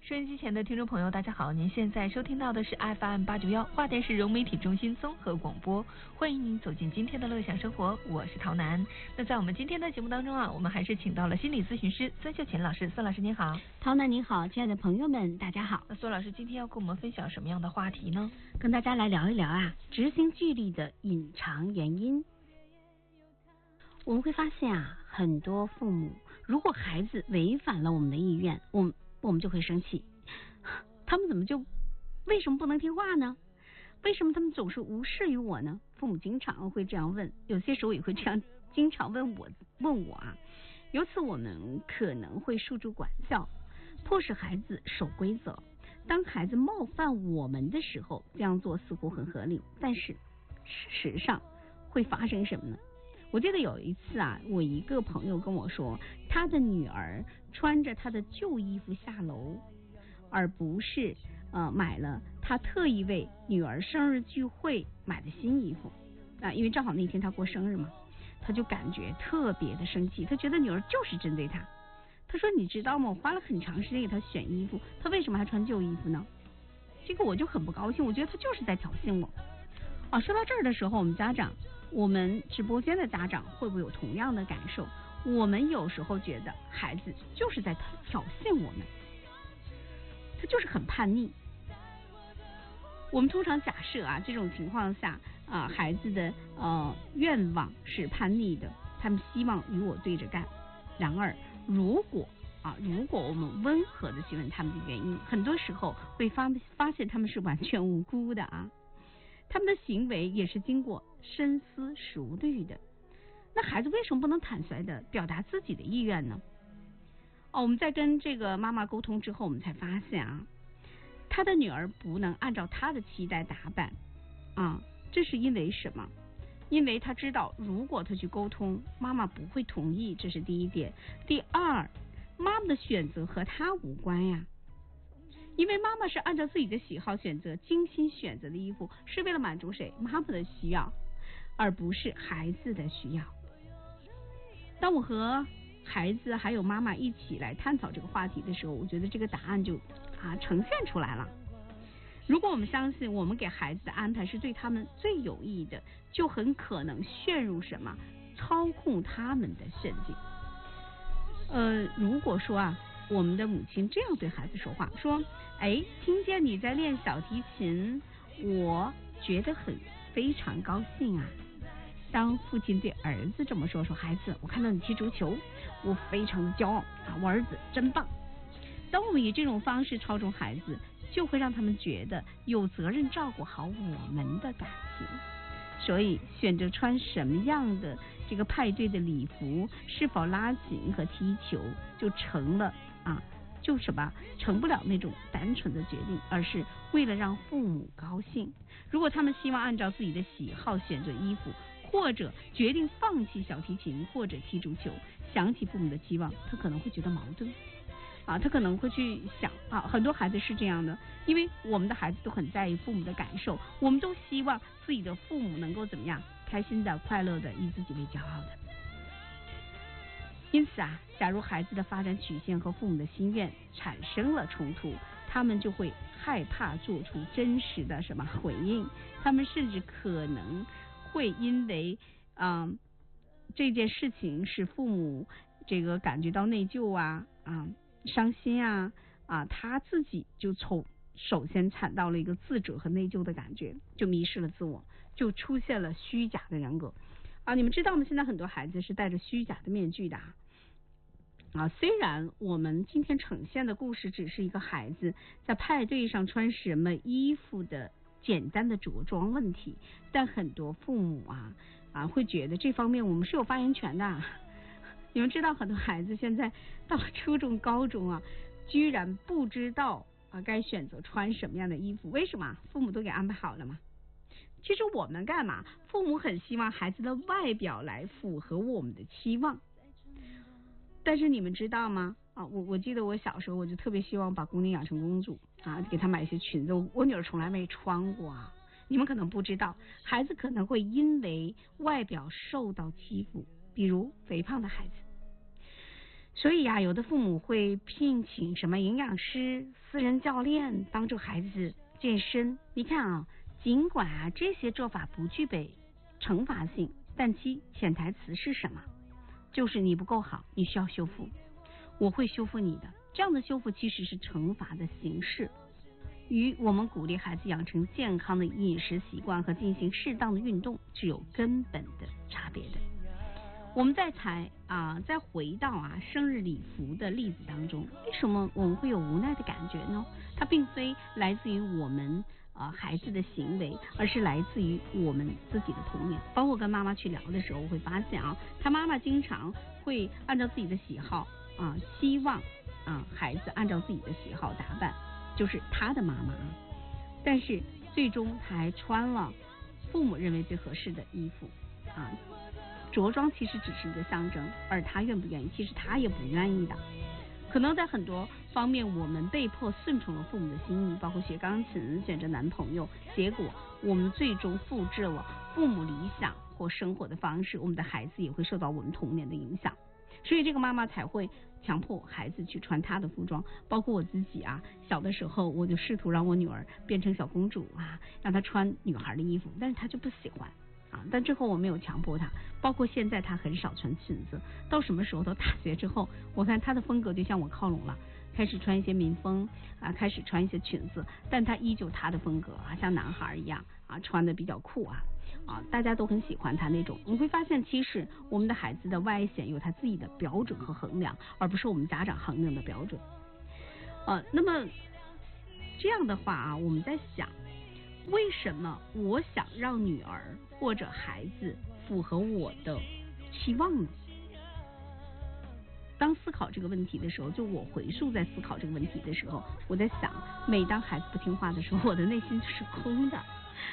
收音机前的听众朋友，大家好，您现在收听到的是 FM891华电市融媒体中心综合广播，欢迎您走进今天的乐享生活，我是陶楠。那在我们今天的节目当中啊，我们还是请到了心理咨询师孙秀琴老师。孙老师您好。 陶楠您好，亲爱的朋友们大家好。 那孙老师今天要跟我们分享什么样的话题呢？ 跟大家来聊一聊啊，执行纪律的隐藏原因。我们会发现啊，很多父母如果孩子违反了我们的意愿，我们就会生气，他们为什么不能听话呢？为什么他们总是无视于我呢？父母经常会这样问，有些时候也会这样经常问我啊。由此我们可能会束之管教，迫使孩子守规则。当孩子冒犯我们的时候，这样做似乎很合理，但是事实上会发生什么呢？我记得有一次啊，我一个朋友跟我说，他的女儿穿着他的旧衣服下楼，而不是买了他特意为女儿生日聚会买的新衣服啊，因为正好那天他过生日嘛，他就感觉特别的生气，他觉得女儿就是针对他。他说你知道吗，我花了很长时间给他选衣服，他为什么还穿旧衣服呢？这个我就很不高兴，我觉得他就是在挑衅我啊。说到这儿的时候，我们直播间的家长会不会有同样的感受？我们有时候觉得孩子就是在挑衅我们，他就是很叛逆。我们通常假设啊，这种情况下啊，孩子的愿望是叛逆的，他们希望与我对着干。然而如果我们温和的去问他们的原因，很多时候会发现他们是完全无辜的啊，他们的行为也是经过深思熟虑的。那孩子为什么不能坦率的表达自己的意愿呢？我们在跟这个妈妈沟通之后，我们才发现啊，他的女儿不能按照他的期待打扮啊，这是因为什么？因为他知道如果他去沟通，妈妈不会同意，这是第一点。第二，妈妈的选择和他无关呀，因为妈妈是按照自己的喜好选择，精心选择的衣服是为了满足谁？妈妈的需要，而不是孩子的需要。当我和孩子还有妈妈一起来探讨这个话题的时候，我觉得这个答案就呈现出来了。如果我们相信我们给孩子的安排是对他们最有益的，就很可能陷入什么？操控他们的神经。如果说我们的母亲这样对孩子说话，说听见你在练小提琴，我觉得非常高兴啊。当父亲对儿子这么说，孩子，我看到你踢足球，我非常的骄傲啊，我儿子真棒。当我们以这种方式操纵孩子，就会让他们觉得有责任照顾好我们的感情。所以选择穿什么样的这个派对的礼服，是否拉琴和踢球，就成了成不了那种单纯的决定，而是为了让父母高兴。如果他们希望按照自己的喜好选择衣服，或者决定放弃小提琴或者踢足球，想起父母的期望，他可能会觉得矛盾他可能会去想很多孩子是这样的，因为我们的孩子都很在意父母的感受，我们都希望自己的父母能够怎么样，开心的、快乐的，以自己为骄傲的。因此假如孩子的发展曲线和父母的心愿产生了冲突，他们就会害怕做出真实的回应，他们甚至可能会因为这件事情使父母这个感觉到内疚伤心他自己就首先产到了一个自责和内疚的感觉，就迷失了自我，就出现了虚假的人格你们知道吗？现在很多孩子是戴着虚假的面具的虽然我们今天呈现的故事只是一个孩子在派对上穿什么衣服的简单的着装问题，但很多父母会觉得这方面我们是有发言权的你们知道很多孩子现在到了初中高中居然不知道该选择穿什么样的衣服，为什么？父母都给安排好了吗？其实我们干嘛？父母很希望孩子的外表来符合我们的期望，但是你们知道吗？我记得我小时候我就特别希望把姑娘养成公主给她买一些裙子，我女儿从来没穿过你们可能不知道，孩子可能会因为外表受到欺负，比如肥胖的孩子。 所以有的父母会聘请什么营养师、私人教练帮助孩子健身。你看尽管这些做法不具备惩罚性，但其潜台词是什么？就是你不够好，你需要修复，我会修复你的。这样的修复其实是惩罚的形式，与我们鼓励孩子养成健康的饮食习惯和进行适当的运动是有根本的差别的。我们再回到生日礼服的例子当中，为什么我们会有无奈的感觉呢？它并非来自于我们孩子的行为，而是来自于我们自己的童年。包括跟妈妈去聊的时候，我会发现他妈妈经常会按照自己的喜好希望孩子按照自己的喜好打扮，就是他的妈妈但是最终他还穿了父母认为最合适的衣服着装其实只是一个象征，而他愿不愿意，其实他也不愿意的。可能在很多方面我们被迫顺从了父母的心意，包括学钢琴、选择男朋友，结果我们最终复制了父母理想或生活的方式，我们的孩子也会受到我们童年的影响。所以这个妈妈才会强迫孩子去穿她的服装。包括我自己小的时候我就试图让我女儿变成小公主让她穿女孩的衣服，但是她就不喜欢但最后我没有强迫她。包括现在她很少穿裙子，到什么时候到大学之后，我看她的风格就向我靠拢了，开始穿一些民风开始穿一些裙子，但她依旧她的风格像男孩一样穿的比较酷大家都很喜欢她那种。你会发现其实我们的孩子的外显有他自己的标准和衡量，而不是我们家长衡量的标准那么这样的话我们在想，为什么我想让女儿或者孩子符合我的期望呢？当思考这个问题的时候，就我回溯在思考这个问题的时候，我在想，每当孩子不听话的时候，我的内心是空的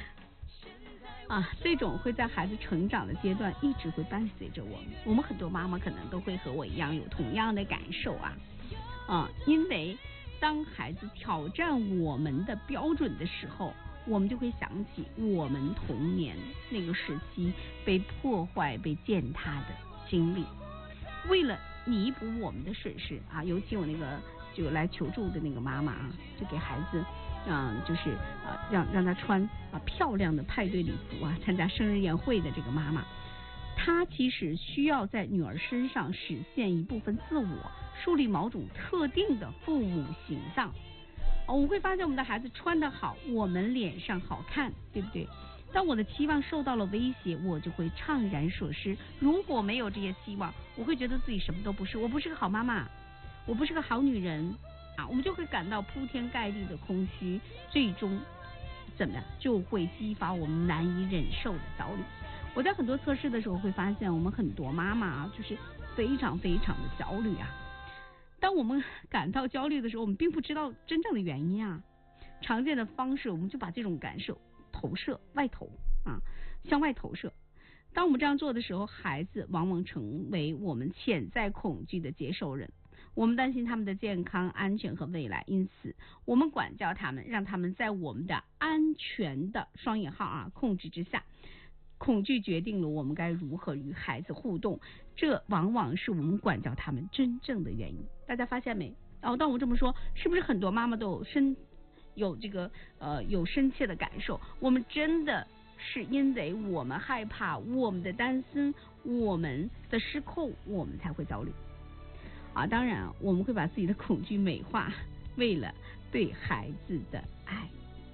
这种会在孩子成长的阶段一直会伴随着我们。我们很多妈妈可能都会和我一样有同样的感受因为当孩子挑战我们的标准的时候，我们就会想起我们童年那个时期被破坏、被践踏的经历。为了弥补我们的损失尤其我那个就来求助的那个妈妈就给孩子就是让他穿漂亮的派对礼服参加生日宴会的这个妈妈，她其实需要在女儿身上实现一部分自我，树立某种特定的父母形象我们会发现我们的孩子穿得好，我们脸上好看，对不对？当我的期望受到了威胁，我就会怅然所失。如果没有这些期望，我会觉得自己什么都不是，我不是个好妈妈，我不是个好女人我们就会感到铺天盖地的空虚，最终怎么样就会激发我们难以忍受的焦虑。我在很多测试的时候会发现，我们很多妈妈就是非常非常的焦虑当我们感到焦虑的时候，我们并不知道真正的原因常见的方式，我们就把这种感受投射外投向外投射。当我们这样做的时候，孩子往往成为我们潜在恐惧的接受人。我们担心他们的健康、安全和未来，因此我们管教他们，让他们在我们的安全的双引号控制之下。恐惧决定了我们该如何与孩子互动，这往往是我们管教他们真正的原因。大家发现没？当我这么说，是不是很多妈妈都有这个有深切的感受？我们真的是因为我们害怕，我们的担心，我们的失控，我们才会焦虑当然我们会把自己的恐惧美化，为了对孩子的爱。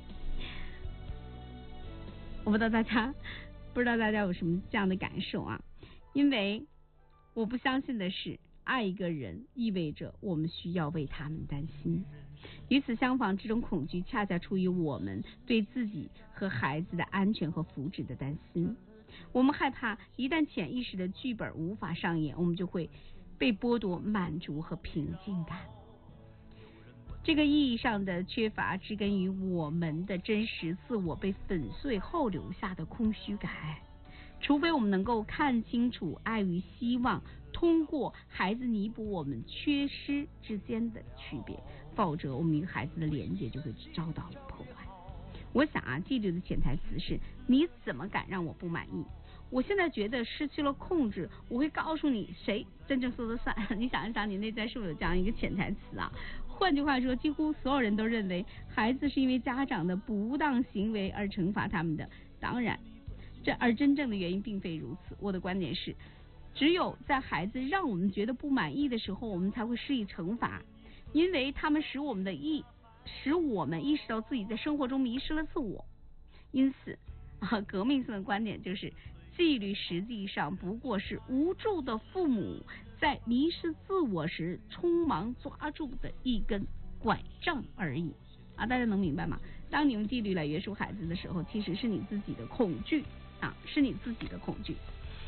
我不知道大家有什么这样的感受因为我不相信的是，爱一个人意味着我们需要为他们担心。与此相反，这种恐惧恰恰出于我们对自己和孩子的安全和福祉的担心。我们害怕一旦潜意识的剧本无法上演，我们就会被剥夺满足和平静感。这个意义上的缺乏植根于我们的真实自我被粉碎后留下的空虚感。除非我们能够看清楚爱与希望通过孩子弥补我们缺失之间的区别，否则我们与孩子的连接就会遭到破坏。我想纪律的潜台词是：你怎么敢让我不满意？ 我现在觉得失去了控制，我会告诉你谁真正说了算。你想一想，你内在是不是有这样一个潜台词啊？换句话说，几乎所有人都认为孩子是因为家长的不当行为而惩罚他们的。当然，而真正的原因并非如此。我的观点是，只有在孩子让我们觉得不满意的时候，我们才会施以惩罚，因为他们使我们意识到自己在生活中迷失了自我。因此革命性的观点就是，纪律实际上不过是无助的父母在迷失自我时匆忙抓住的一根拐杖而已大家能明白吗？当你用纪律来约束孩子的时候，其实是你自己的恐惧是你自己的恐惧。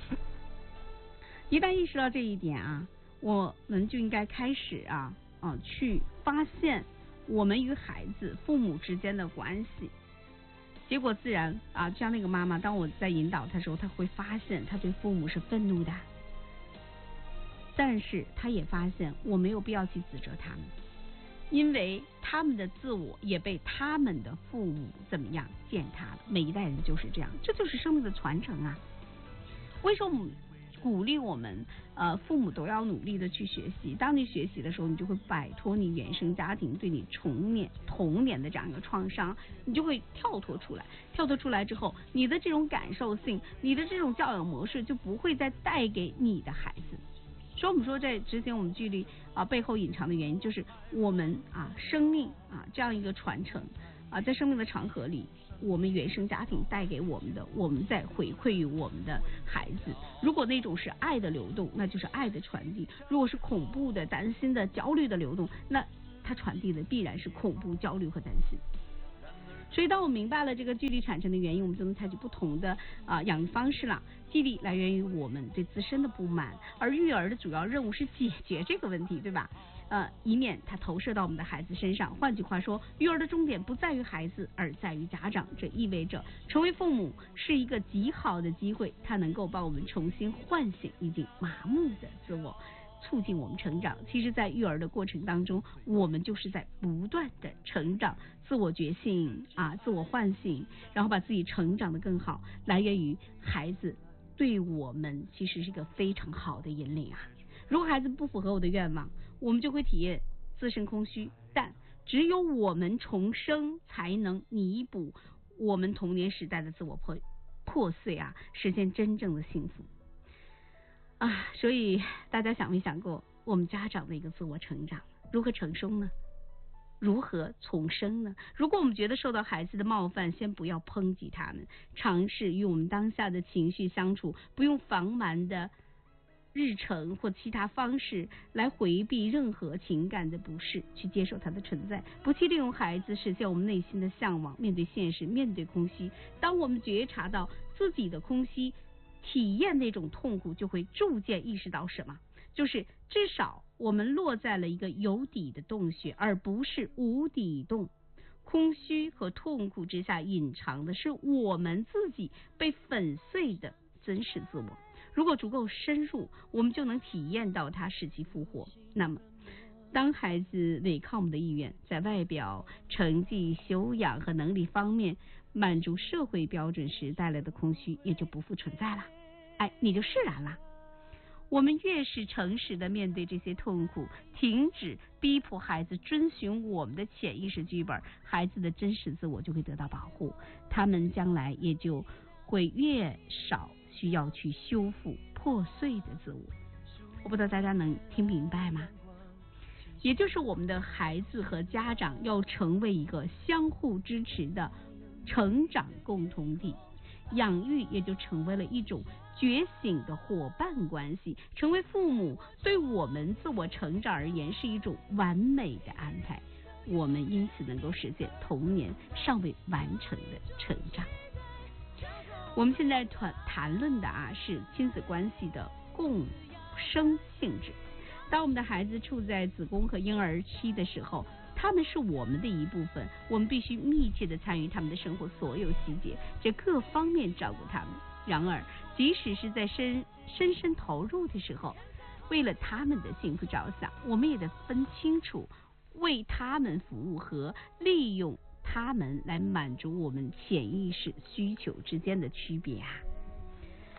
一旦意识到这一点我们就应该开始去发现我们与孩子父母之间的关系。结果自然就像那个妈妈，当我在引导她的时候，她会发现她对父母是愤怒的，但是她也发现我没有必要去指责他们，因为他们的自我也被他们的父母怎么样践踏了。每一代人就是这样，这就是生命的传承为什么鼓励我们父母都要努力的去学习？当你学习的时候，你就会摆脱你原生家庭对你童年的这样一个创伤，你就会跳脱出来之后，你的这种感受性，你的这种教养模式就不会再带给你的孩子。所以我们说，在执行我们纪律背后隐藏的原因，就是我们生命这样一个传承在生命的长河里，我们原生家庭带给我们的，我们在回馈于我们的孩子。如果那种是爱的流动，那就是爱的传递；如果是恐怖的、担心的、焦虑的流动，那它传递的必然是恐怖、焦虑和担心。所以当我明白了这个纪律产生的原因，我们就能采取不同的养育方式了。纪律来源于我们对自身的不满，而育儿的主要任务是解决这个问题，对吧？以免它投射到我们的孩子身上。换句话说，育儿的重点不在于孩子，而在于家长。这意味着成为父母是一个极好的机会，它能够帮我们重新唤醒已经麻木的自我，促进我们成长。其实在育儿的过程当中，我们就是在不断的成长，自我觉醒自我唤醒，然后把自己成长得更好，来源于孩子对我们其实是一个非常好的引领如果孩子不符合我的愿望，我们就会体验自身空虚，但只有我们重生才能弥补我们童年时代的自我破碎实现真正的幸福所以大家想没想过我们家长的一个自我成长如何成熟呢？如何重生呢？如果我们觉得受到孩子的冒犯，先不要抨击他们，尝试与我们当下的情绪相处，不用防瞒的日程或其他方式来回避任何情感的不适，去接受它的存在，不去利用孩子实现我们内心的向往。面对现实，面对空虚，当我们觉察到自己的空虚，体验那种痛苦，就会逐渐意识到什么？就是至少我们落在了一个有底的洞穴，而不是无底洞。空虚和痛苦之下隐藏的是我们自己被粉碎的真实自我。如果足够深入，我们就能体验到它，使其复活。那么当孩子违抗我们的意愿，在外表、成绩、修养和能力方面满足社会标准时带来的空虚也就不复存在了，你就释然了。我们越是诚实的面对这些痛苦，停止逼迫孩子遵循我们的潜意识剧本，孩子的真实自我就会得到保护，他们将来也就会越少需要去修复破碎的自我。我不知道大家能听明白吗？也就是我们的孩子和家长要成为一个相互支持的成长共同体，养育也就成为了一种觉醒的伙伴关系，成为父母对我们自我成长而言是一种完美的安排，我们因此能够实现童年尚未完成的成长。我们现在谈论的是亲子关系的共生性质。当我们的孩子处在子宫和婴儿期的时候，他们是我们的一部分，我们必须密切的参与他们的生活所有细节，这各方面照顾他们。然而即使是在深深投入的时候，为了他们的幸福着想，我们也得分清楚为他们服务和利用他们来满足我们潜意识需求之间的区别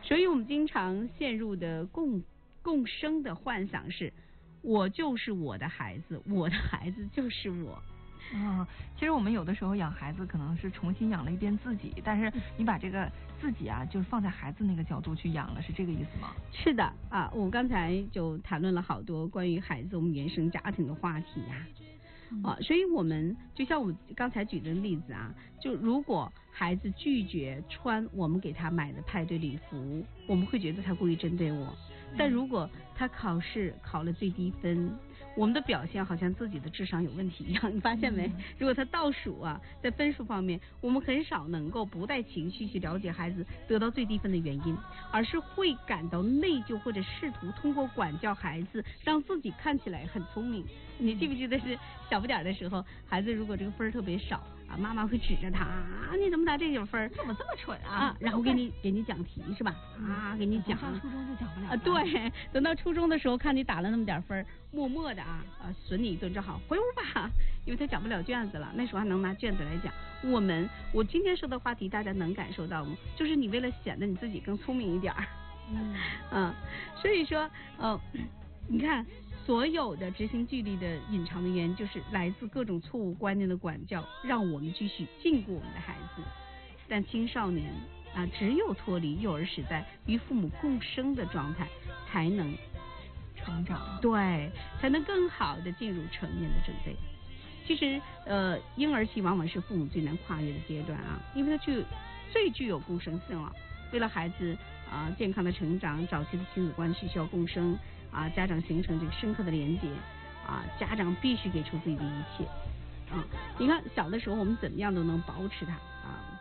所以我们经常陷入的共生的幻想是，我就是我的孩子，我的孩子就是我。 其实我们有的时候养孩子可能是重新养了一遍自己，但是你把这个自己啊，就是放在孩子那个角度去养了，是这个意思吗？ 是的啊，我刚才就谈论了好多关于孩子我们原生家庭的话题呀。所以我们就像我刚才举的例子啊，就如果孩子拒绝穿我们给他买的派对礼服，我们会觉得他故意针对我。但如果他考试考了最低分，我们的表现好像自己的智商有问题一样，你发现没？如果他倒数啊，在分数方面，我们很少能够不带情绪去了解孩子得到最低分的原因，而是会感到内疚，或者试图通过管教孩子让自己看起来很聪明。你记不记得是小不点的时候，孩子如果这个分特别少啊，妈妈会指着他啊，你怎么打这种分？ 怎么这么蠢啊？ 然后给你讲题是吧？给你讲。 上初中就讲不了啊，对，等到初中的时候，看你打了那么点分，默默的损你一顿，正好回屋吧，因为他讲不了卷子了。那时候还能拿卷子来讲。我今天说的话题，大家能感受到吗？就是你为了显得你自己更聪明一点所以说你看。所有的执行纪律的隐藏的原因，就是来自各种错误观念的管教，让我们继续禁锢我们的孩子。但青少年只有脱离幼儿时代与父母共生的状态，才能成长， 对，才能更好的进入成年的准备。其实婴儿期往往是父母最难跨越的阶段因为它最具有共生性了。为了孩子健康的成长，早期的亲子关系需要共生家长形成这个深刻的连结家长必须给出自己的一切你看小的时候我们怎么样都能保持他